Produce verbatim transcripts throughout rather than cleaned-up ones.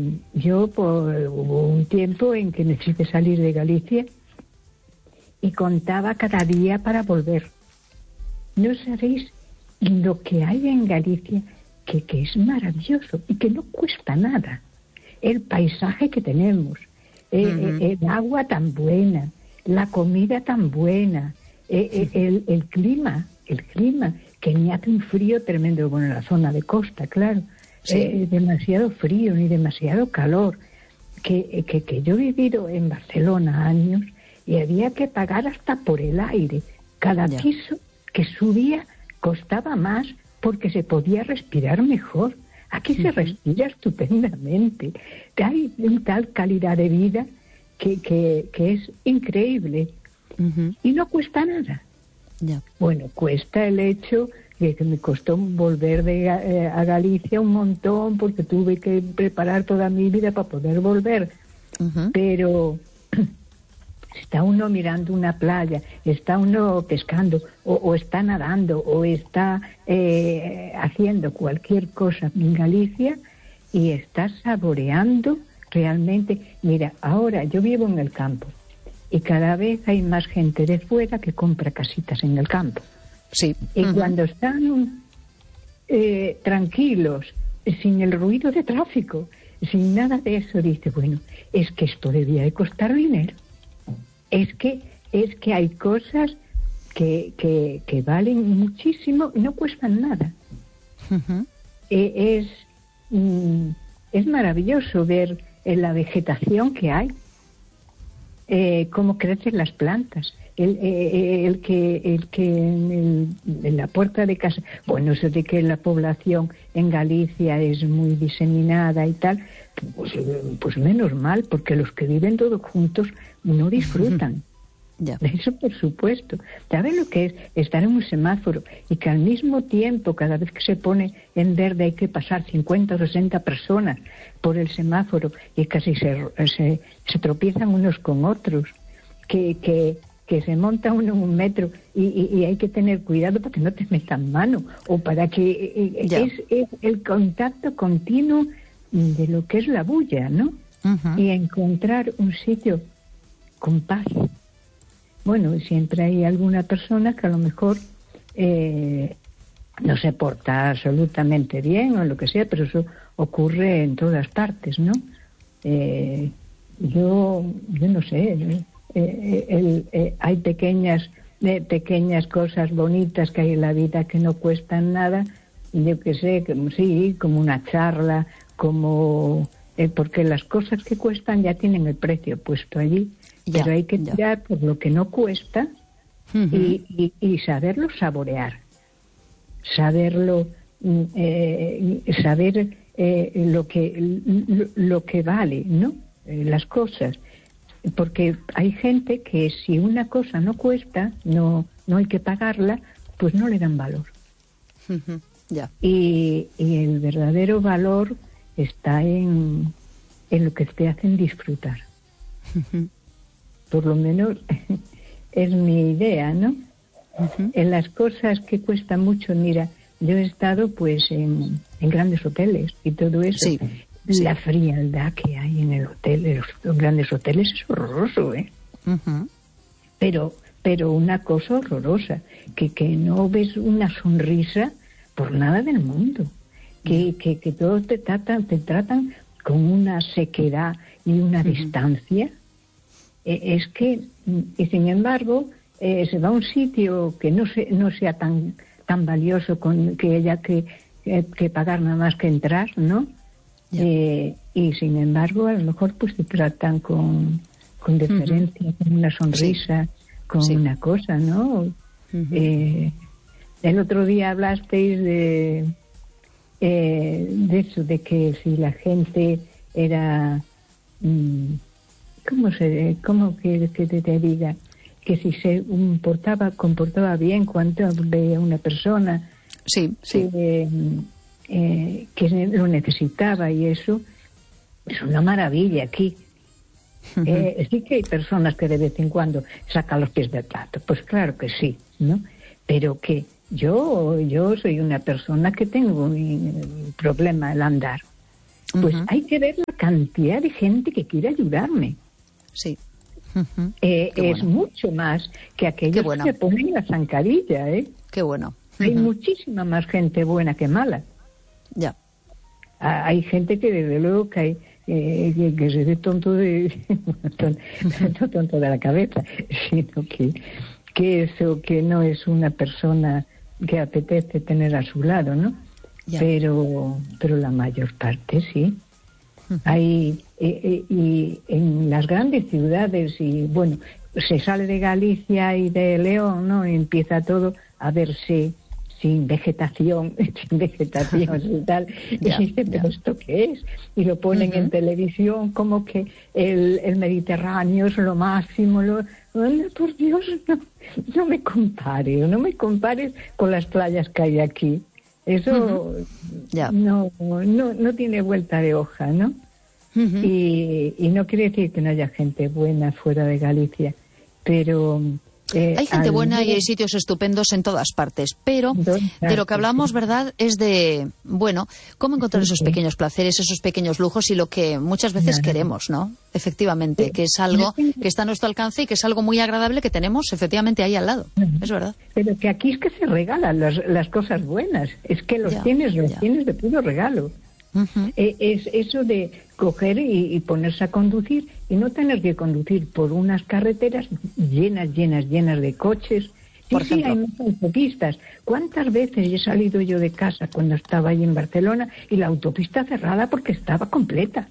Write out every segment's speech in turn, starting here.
yo por, hubo un tiempo en que necesité salir de Galicia y contaba cada día para volver. No sabéis lo que hay en Galicia, que, que es maravilloso y que no cuesta nada. El paisaje que tenemos, eh, uh-huh. eh, el agua tan buena, la comida tan buena, eh, uh-huh. eh, el, el clima, el clima, que ni hace un frío tremendo, bueno, en la zona de costa, claro, sí. eh, demasiado frío ni demasiado calor. Que, que, que yo he vivido en Barcelona años y había que pagar hasta por el aire. Cada ya. piso que subía costaba más porque se podía respirar mejor. Aquí uh-huh. se respira estupendamente. Hay una tal calidad de vida que, que, que es increíble. Uh-huh. Y no cuesta nada. Yeah. Bueno, cuesta el hecho de que me costó volver de, eh, a Galicia un montón porque tuve que preparar toda mi vida para poder volver. Uh-huh. Pero está uno mirando una playa, está uno pescando, o, o está nadando, o está eh, haciendo cualquier cosa en Galicia y está saboreando realmente. Mira, ahora yo vivo en el campo y cada vez hay más gente de fuera que compra casitas en el campo. Sí. Y uh-huh. cuando están eh, tranquilos, sin el ruido de tráfico, sin nada de eso, dice, bueno, es que esto debía de costar dinero. Es que es que hay cosas que, que, que valen muchísimo y no cuestan nada. Uh-huh. Eh, es, mm, es maravilloso ver eh, la vegetación que hay, eh, cómo crecen las plantas. El, eh, el que el que en, el, en la puerta de casa, bueno, eso de que la población en Galicia es muy diseminada y tal, pues, pues menos mal, porque los que viven todos juntos no disfrutan. Ya. Eso por supuesto. ¿Saben lo que es estar en un semáforo y que al mismo tiempo, cada vez que se pone en verde, hay que pasar cincuenta o sesenta personas por el semáforo y casi se, se, se tropiezan unos con otros? Que, que, que se monta uno en un metro y, y, y hay que tener cuidado para que no te metan mano, o para que es, es el contacto continuo de lo que es la bulla, ¿no? Uh-huh. Y encontrar un sitio con paz. Bueno, siempre hay alguna persona que a lo mejor eh, no se porta absolutamente bien o lo que sea, pero eso ocurre en todas partes, ¿no? Eh, yo, yo no sé, eh, el, eh, hay pequeñas, eh, pequeñas cosas bonitas que hay en la vida que no cuestan nada, yo que sé, como, sí, como una charla, como eh, porque las cosas que cuestan ya tienen el precio puesto allí. Ya, pero hay que tirar ya. por lo que no cuesta uh-huh. y, y, y saberlo saborear, saberlo, eh, saber eh, lo que lo, lo que vale, ¿no? Eh, las cosas, porque hay gente que si una cosa no cuesta, no no hay que pagarla, pues no le dan valor. Uh-huh. Ya. Y, y el verdadero valor está en en lo que te hacen disfrutar. Uh-huh. Por lo menos es mi idea, ¿no? Uh-huh. En las cosas que cuestan mucho, mira, yo he estado pues en, en grandes hoteles y todo eso. Sí, la sí. frialdad que hay en el hotel, en los grandes hoteles es horroroso, ¿eh? Uh-huh. Pero, pero una cosa horrorosa, que, que no ves una sonrisa por nada del mundo, que, uh-huh. que, que todos te tratan, te tratan con una sequedad y una uh-huh. distancia. Es que, y sin embargo, eh, se va a un sitio que no se, no sea tan tan valioso con que haya que, que, que pagar nada más que entrar, ¿no? Yeah. Eh, y sin embargo, a lo mejor pues te tratan con, con deferencia, uh-huh. con una sonrisa, sí. con sí. una cosa, ¿no? Uh-huh. Eh, el otro día hablasteis de, eh, de eso, de que si la gente era... Mmm, ¿Cómo se, cómo que, que te, te diga que si se um, portaba, comportaba bien cuando veía una persona sí, sí. Que, eh, que lo necesitaba y eso es una maravilla aquí. Uh-huh. Eh, sí que hay personas que de vez en cuando sacan los pies del plato, pues claro que sí, ¿no? Pero que yo, yo soy una persona que tengo un problema al andar. Pues Ujú. hay que ver la cantidad de gente que quiere ayudarme. Sí. Ujú. Eh, Qué es bueno. mucho más que aquellos Qué bueno. que se ponen la zancadilla, ¿eh? Qué bueno. Hay Ujú. muchísima más gente buena que mala. Ya. Ah, hay gente que desde luego que, hay, eh, que, que se ve tonto de tonto, no tonto de la cabeza, sino que, que eso que no es una persona que apetece tener a su lado, ¿no? Ya. Pero pero la mayor parte sí. Hay eh, eh, y en las grandes ciudades y bueno, se sale de Galicia y de León, ¿no? Y empieza todo a verse sin vegetación, sin vegetación y tal. Ya, Y dice, pero ya. ¿esto qué es? Y lo ponen Ujú. en televisión como que el, el Mediterráneo es lo máximo. Lo, ¡Anda, por Dios, no, no me compares, no me compares con las playas que hay aquí. Eso Ya. no, no, no tiene vuelta de hoja, ¿no? Ujú. Y, y no quiere decir que no haya gente buena fuera de Galicia, pero... eh, Hay gente al buena y menos- hay sitios estupendos en todas partes, pero En todas de lo partes, que hablamos, sí. ¿verdad?, es de, bueno, cómo encontrar Sí, esos sí. pequeños placeres, esos pequeños lujos y lo que muchas veces Nada. queremos, ¿no? Efectivamente, Sí. que es algo Yo tengo- que está a nuestro alcance y que es algo muy agradable que tenemos efectivamente ahí al lado. Es verdad. Pero que aquí es que se regalan las, las cosas buenas, es que los Ya, tienes, los ya. tienes de puro regalo. Ujú. Eh, es eso de coger y, y ponerse a conducir y no tener que conducir por unas carreteras llenas, llenas, llenas de coches. Sí, Por sí, ejemplo. hay muchas autopistas. ¿Cuántas veces he salido yo de casa cuando estaba ahí en Barcelona y la autopista cerrada porque estaba completa?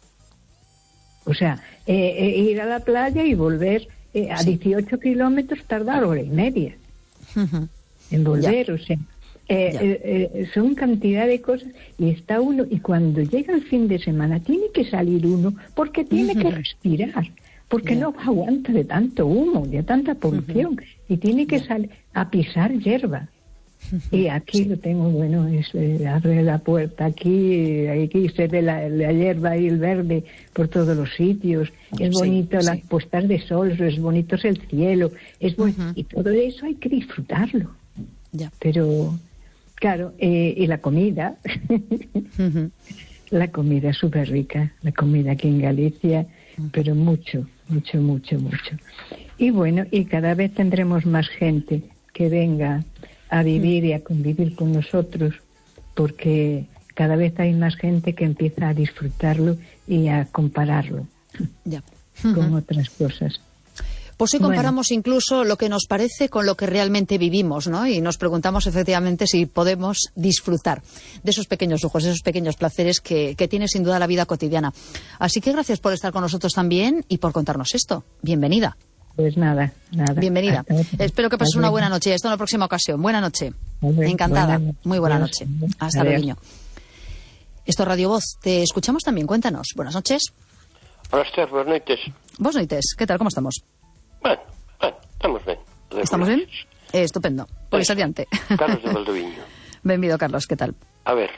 O sea, eh, eh, ir a la playa y volver eh, a Sí. dieciocho kilómetros tardar hora y media Ujú. en volver, o sea, eh, Ya. eh, eh, son cantidad de cosas y está uno, y cuando llega el fin de semana tiene que salir uno porque tiene que respirar, porque Ya. no aguanta de tanto humo, de tanta polución, y tiene que salir a pisar hierba. Y aquí lo tengo, bueno, es, eh, abre la puerta aquí, aquí se ve la, la hierba y el verde por todos los sitios, es Sí, bonito las sí. puestas de sol, es bonito es el cielo, es buen- y todo eso hay que disfrutarlo. Ya. Pero, claro, eh, y la comida, Ujú. la comida es súper rica, la comida aquí en Galicia, pero mucho, mucho, mucho, mucho. Y bueno, y cada vez tendremos más gente que venga a vivir y a convivir con nosotros, porque cada vez hay más gente que empieza a disfrutarlo y a compararlo Ya. con otras cosas. Pues hoy Bueno. comparamos incluso lo que nos parece con lo que realmente vivimos, ¿no? Y nos preguntamos efectivamente si podemos disfrutar de esos pequeños lujos, de esos pequeños placeres que, que tiene sin duda la vida cotidiana. Así que gracias por estar con nosotros también y por contarnos esto. Bienvenida. Pues nada, nada. Bienvenida. Hasta otra. Espero que pases Hasta una luego. buena noche y hasta una próxima ocasión. Buena noche. Muy Encantada. buena noche. Muy buena Adiós. noche. Hasta Adiós. luego. Esto es Radio Voz. Te escuchamos también. Cuéntanos. Buenas noches. Hola, Esther, buenas noites. Vos noites. ¿Qué tal? ¿Cómo estamos? Bueno, bueno, estamos ben. ¿Estamos bien? Eh, estupendo. Pois adiante. Carlos de Valdoviño. Benvido, Carlos. ¿Qué tal? A ver,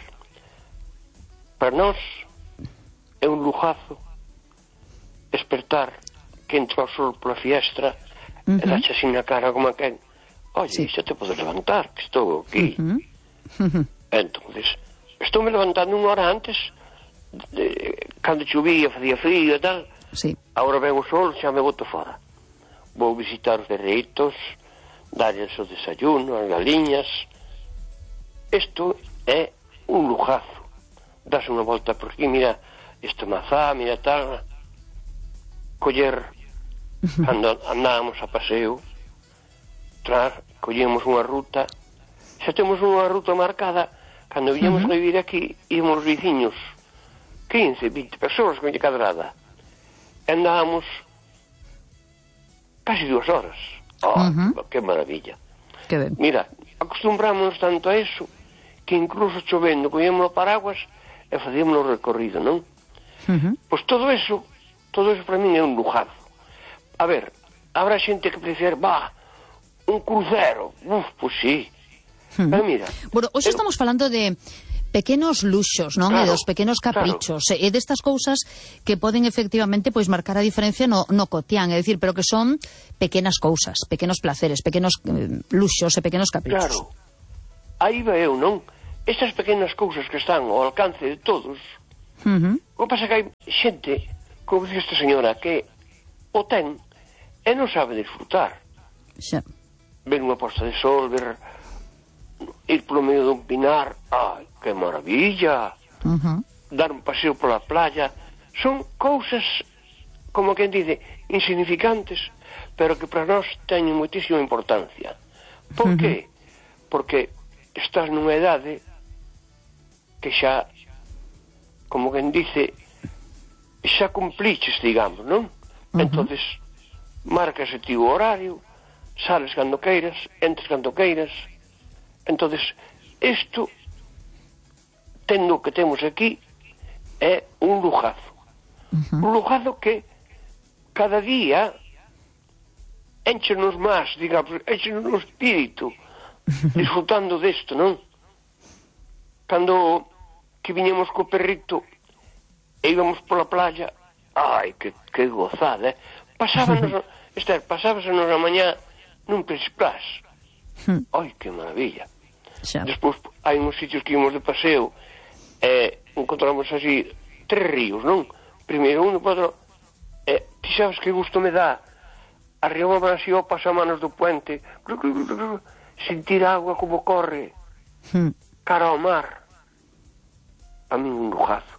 para nós é un lujazo despertar que entra o sol pola fiestra Ujú. e dache así na cara como a quen oye, Sí. xa te podes levantar, que estou aquí. Ujú. Entonces, estou me levantando unha hora antes de, cando chovía, facía frío e tal. Sí. Ahora ven o sol, xa me boto fora. Vou visitar os derreitos, darles o desayuno, as galiñas. Isto é un lujazo. Das unha volta por aquí, mira, esta mazá, mira tal. Coller, cando andábamos a paseo, tras, collemos unha ruta. Xa temos unha ruta marcada. Cando viñamos a vivir aquí, íamos veciños, quince, vinte persoas con cadrada. Andábamos casi dúas horas. Oh, Ujú. que maravilla. Que ben. Mira, acostumbramos tanto a eso que incluso chovendo collemos o paraguas e facíamos o recorrido, non? Ujú. Pois todo eso, todo eso para min é un lujazo. A ver, habrá xente que prefere, bah, un crucero. Uf, pois sí. Ujú. Pero mira, Bueno, hoxe eu- estamos falando de pequenos luxos, non? Claro, E dos pequenos caprichos, e destas cousas que poden efectivamente pois marcar a diferencia no, no cotián, é dicir, pero que son pequenas cousas, pequenos placeres, pequenos eh, luxos e pequenos caprichos. Claro, aí va eu, non? Estas pequenas cousas que están ao alcance de todos, Uh-huh. O que pasa que hai xente, como dice esta señora, que o ten e non sabe disfrutar. Xa. Ver unha posta de sol, ver ir polo medio dun pinar, ai, que maravilla. Uh-huh. Dar un paseo pola playa, son cousas, como quen dice, insignificantes, pero que para nós teñen moitísima importancia. Por que? Porque estás nunha idade que xa, como quen dice, xa cumpliches, digamos, non? Uh-huh. Entonces, marcas o tío horario, sales cando queiras, entres cando queiras. Entonces, isto, tendo que temos aquí, é un lujazo. Uh-huh. Un lujazo que cada día enchenos máis, digamos, enchenos no espírito, disfrutando desto, non? Cando que viñemos co perrito e íbamos pola playa, ai, que, que gozada, eh? Pasábanos, Esther, pasábasenos a mañá nun presplás. Ai, que maravilla. Xa. Despois hai uns sitios que íbamos de paseo e encontramos así tres ríos, non? Primeiro un, outro, e ti sabes que gusto me dá arriba así ao pasamanos do puente, sentir a agua como corre cara ao mar. A mí un lujazo.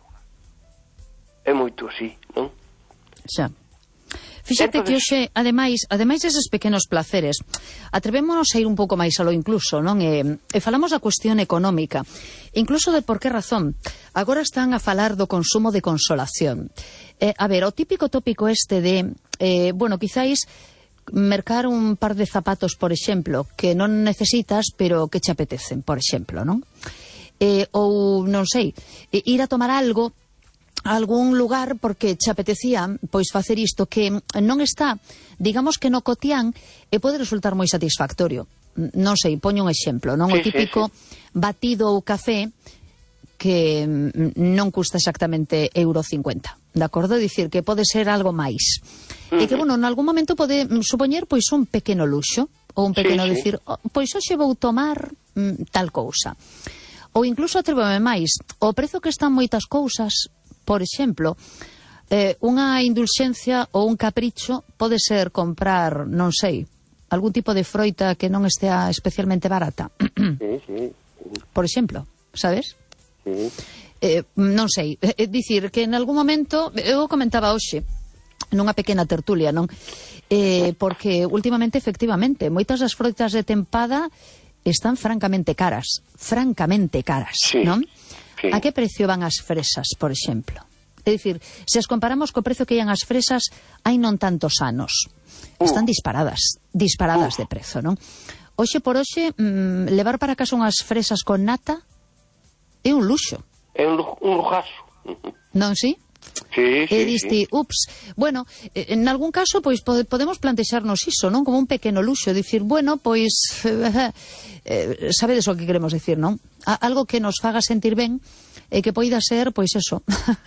É moito así, non? Xa. Fíxate que hoxe, ademais, ademais deses pequenos placeres, atrevémonos a ir un pouco máis alo incluso, non? E, e falamos da cuestión económica, incluso de por que razón. Agora están a falar do consumo de consolación. Eh, a ver, o típico tópico este de, eh, bueno, quizáis mercar un par de zapatos, por exemplo, que non necesitas, pero que che apetecen, por exemplo, non? Eh, ou, non sei, ir a tomar algo a algún lugar porque che apetecía pois facer isto que non está, digamos que no cotián, e pode resultar moi satisfactorio. Non sei, poño un exemplo, non? Sí, o típico sí, sí. batido ou café que non custa exactamente euro cincuenta, de acordo? Dicir que pode ser algo máis. Uh-huh. E que, bueno, en algún momento pode supoñer pois un pequeno luxo, ou un pequeno sí, dicir, sí. Oh, pois hoxe vou tomar mm, tal cousa. Ou incluso atrévome máis, o prezo que están moitas cousas. Por exemplo, eh, unha indulxencia ou un capricho pode ser comprar, non sei, algún tipo de froita que non estea especialmente barata. Sí, sí. Por exemplo, sabes? Sí. Eh, non sei, é dicir que en algún momento, eu comentaba hoxe, nunha pequena tertulia, non? Eh, porque últimamente, efectivamente, moitas das froitas de tempada están francamente caras, francamente caras, sí. Non? Sí. A que precio van as fresas, por exemplo? É dicir, se as comparamos co precio que ian as fresas hai non tantos anos, uh. están disparadas, disparadas uh. de prezo, non? Hoxe por hoxe, mmm, levar para casa unhas fresas con nata é un luxo. É un, un lujazo. Non, sí? Sí, sí, e diste, sí. ups, bueno, en algún caso pois podemos plantexarnos iso, non? Como un pequeno luxo, dicir, bueno, pois eh, eh, sabedes o que queremos dicir, non? A, algo que nos faga sentir ben e que poida ser, pois eso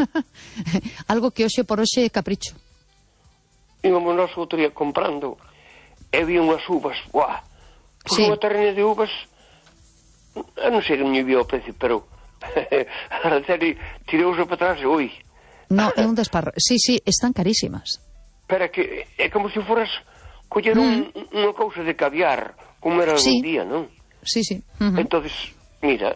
algo que hoxe por hoxe é capricho. Íbamos nós outro día comprando e vi unhas uvas, buah, pois sí. Unha terrena de uvas, eu non sei que non vi o precio, pero a serie tirouse para atrás e ui. No, é un desparro. Sí, sí, están carísimas. Pero que é como se foras coller un, mm. unha cousa de caviar, como era sí. un día, non? Sí, sí. Uh-huh. Entonces, mira,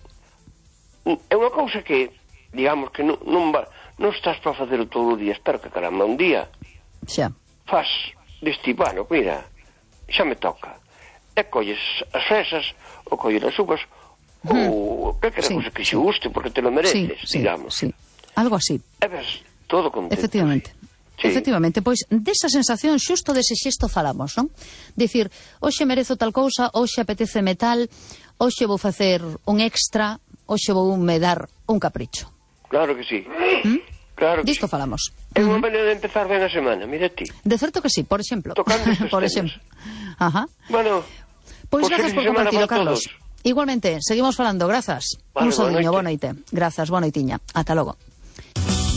é unha cousa que, digamos, que non, non, va, non estás para facer todo o día, espero que caramba, un día xa. Faz deste, bueno, mira, xa me toca. E colles as fresas, ou colles as uvas, mm. ou que quera sí, cousa que sí. xe guste, porque te lo mereces, sí, digamos. Sí, sí. Algo así. E ves, todo contento. Efectivamente. Sí. Efectivamente, pois desa sensación xusto dese xesto falamos, non? Dicir, hoxe merezo tal cousa, hoxe apeteceme tal, hoxe vou facer un extra, hoxe vou me dar un capricho. Claro que sí. ¿Mm? Claro que Disto sí. falamos. É unha maneira de empezar ben a semana, mira ti. De certo que sí, por exemplo. Tocando estes por temas. exemplo. Ajá. Bueno, pois pues grazas por compartirlo, Carlos. Todos. Igualmente, seguimos falando, grazas. Vale, un saúdiño, boa boa noite. Grazas, boa noitiña. Ata logo.